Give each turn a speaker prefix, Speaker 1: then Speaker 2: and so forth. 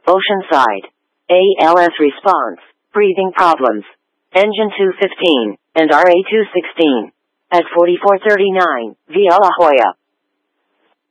Speaker 1: Oceanside. ALS response, breathing problems. Engine 215, and RA216. At 4439, via La Jolla.